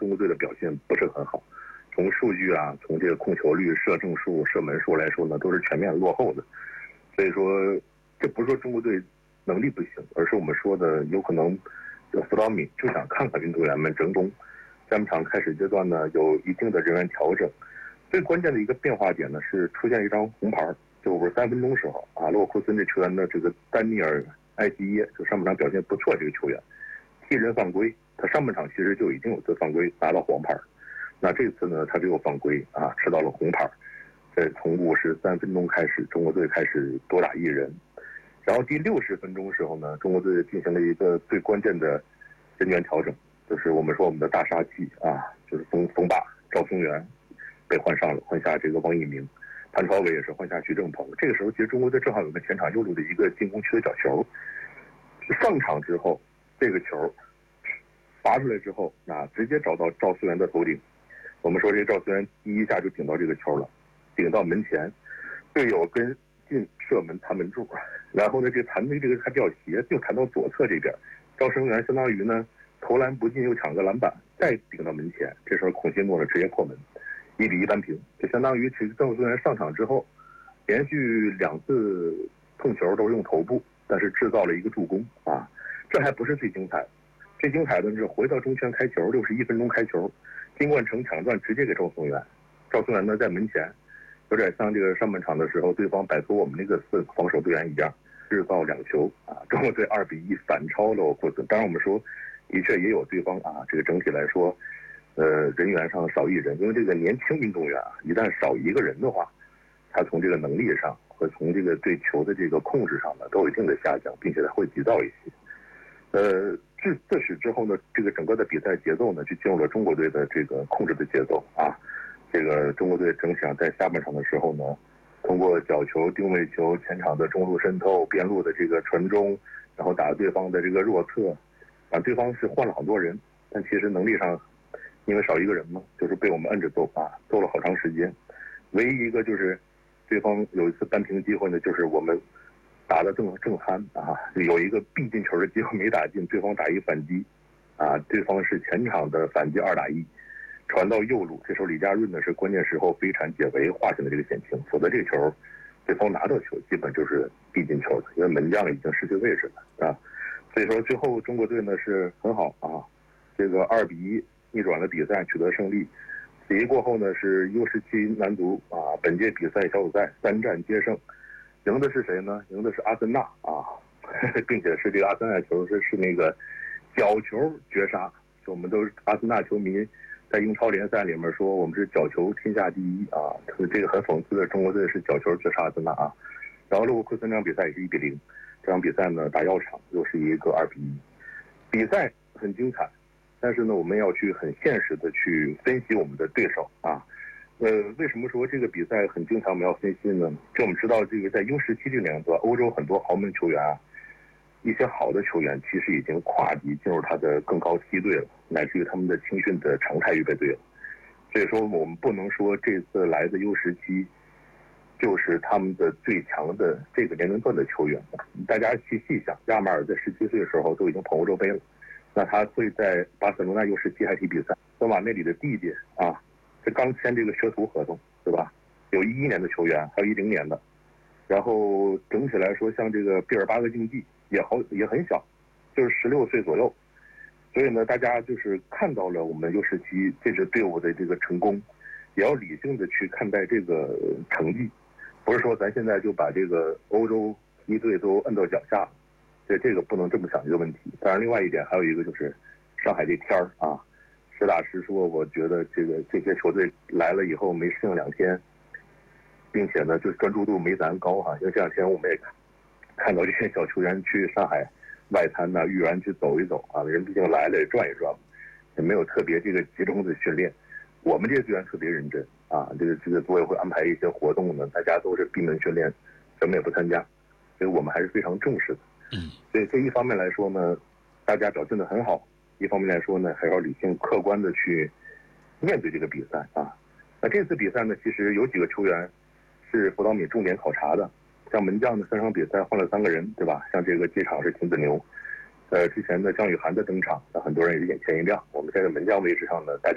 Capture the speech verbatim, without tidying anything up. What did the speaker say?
中国队的表现不是很好，从数据啊，从这个控球率、射正数、射门数来说呢，都是全面落后的。所以说，这不是说中国队能力不行，而是我们说的有可能，辅导米就想看看运动员们争功。下半场开始阶段呢，有一定的人员调整。最关键的一个变化点呢，是出现一张红牌，就五十三分钟时候啊，勒沃库森这球员的这个丹尼尔·埃吉耶，就上半场表现不错这个球员，替人犯规，他上半场其实就已经有次犯规拿到黄牌，那这次呢，他就有犯规啊，吃到了红牌。这从五十三分钟开始，中国队开始多打一人，然后第六十分钟时候呢，中国队进行了一个最关键的人员调整，就是我们说我们的大杀器啊，就是锋锋霸赵松元被换上了，换下这个王一鸣，谭超伟也是换下徐正鹏。这个时候，其实中国队正好有个前场右路的一个进攻区的角球，上场之后，这个球罚出来之后，那直接找到赵思源的头顶。我们说这赵思源第一下就顶到这个球了，顶到门前，队友跟进射门弹门柱，然后呢，这弹的这个还比较斜，就弹到左侧这边，赵生源相当于呢投篮不进又抢个篮板，再顶到门前，这时候孔希诺呢直接破门。一比一扳平，就相当于其实郑思源上场之后，连续两次碰球都是用头部，但是制造了一个助攻啊，这还不是最精彩的，最精彩的是回到中圈开球，六十一分钟开球，金冠城抢断直接给赵松元，赵松元呢在门前，有点像这个上半场的时候对方摆脱我们那个四防守队员一样，制造两球啊，中国队二比一反超了库森。当然我们说，的确也有对方啊，这个整体来说。呃，人员上少一人，因为这个年轻运动员啊，一旦少一个人的话，他从这个能力上和从这个对球的这个控制上呢，都有一定的下降，并且他会急躁一些。呃，自自始之后呢，这个整个的比赛节奏呢，就进入了中国队的这个控制的节奏啊。这个中国队整体上在下半场的时候呢，通过角球、定位球、前场的中路渗透、边路的这个传中，然后打对方的这个弱侧，啊，对方是换了好多人，但其实能力上。因为少一个人嘛，就是被我们摁着揍啊，揍了好长时间。唯一一个就是对方有一次扳平机会呢，就是我们打得正正酣啊，有一个必进球的机会没打进，对方打一反击啊，对方是前场的反击二打一，传到右路，这时候李佳润呢是关键时候飞铲解围划进了这个险情，否则这个球对方拿到球基本就是必进球的，因为门将已经失去位置了啊。所以说最后中国队呢是很好啊，这个二比一。逆转了比赛，取得胜利。此役过后呢，是 U 十七男足啊，本届比赛小组赛三战皆胜，赢的是谁呢？赢的是阿森纳啊，并且是这个阿森纳球是是那个角球绝杀，就我们都阿森纳球迷在英超联赛里面说我们是角球天下第一啊，这个很讽刺的，中国队是角球绝杀阿森纳啊。然后勒沃库森这场比赛也是一比零，这场比赛呢打药厂又是一个二比一，比赛很精彩。但是呢，我们要去很现实的去分析我们的对手啊。呃，为什么说这个比赛很精彩？我们要分析呢？就我们知道，这个在 U 十七这两个欧洲很多豪门球员啊，一些好的球员其实已经跨级进入他的更高梯队了，乃至于他们的青训的常态预备队了。所以说，我们不能说这次来的 U 十七就是他们的最强的这个年龄段的球员。大家去细想，亚马尔在十七岁的时候都已经捧欧洲杯了。那他会在巴塞罗那 U 十七还踢比赛，德马内里的弟弟啊，这刚签这个学徒合同，对吧？有一一年的球员，还有一零年的，然后整体来说，像这个毕尔巴鄂竞技也好也很小，就是十六岁左右，所以呢，大家就是看到了我们 U 十七这支队伍的这个成功，也要理性的去看待这个成绩，不是说咱现在就把这个欧洲一队都摁到脚下。这这个不能这么想一个问题。当然，另外一点还有一个就是上海这天儿啊，实打实说，我觉得这个这些球队来了以后没适应两天，并且呢，就是专注度没咱高哈、啊。因为这两天我们也看到这些小球员去上海外滩呐、豫园去走一走啊，人毕竟来了也转一转，也没有特别这个集中的训练。我们这些队员特别认真啊，这个这个组委会安排一些活动呢，大家都是闭门训练，什么也不参加，所以我们还是非常重视的。 嗯， 所以这一方面来说呢，大家表现得很好；一方面来说呢，还要理性客观的去面对这个比赛啊。那这次比赛呢，其实有几个球员是辅导米重点考察的，像门将的三场比赛换了三个人，对吧？像这个这场是秦子牛，呃，之前的张雨涵的登场，那很多人也是眼前一亮。我们在这门将位置上呢，大家。